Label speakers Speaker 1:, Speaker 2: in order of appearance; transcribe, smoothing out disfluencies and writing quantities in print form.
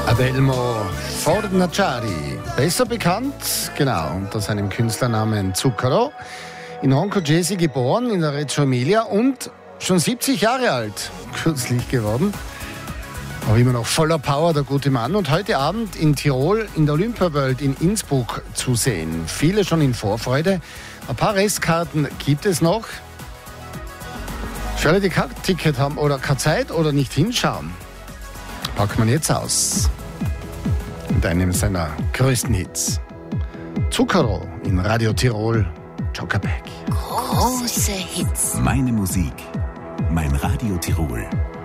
Speaker 1: Adelmo Fornaciari, besser bekannt, genau, unter seinem Künstlernamen Zucchero, in Ronco-Jesi geboren, in der Reggio Emilia und schon 70 Jahre alt, kürzlich geworden. Aber immer noch voller Power, der gute Mann. Und heute Abend in Tirol in der Olympia World in Innsbruck zu sehen. Viele schon in Vorfreude. Ein paar Restkarten gibt es noch. Für alle, die kein Ticket haben oder keine Zeit oder nicht hinschauen, packt man jetzt aus. Mit einem seiner größten Hits. Zucchero in Radio Tirol, Jokerberg.
Speaker 2: Große Hits.
Speaker 3: Meine Musik, mein Radio Tirol.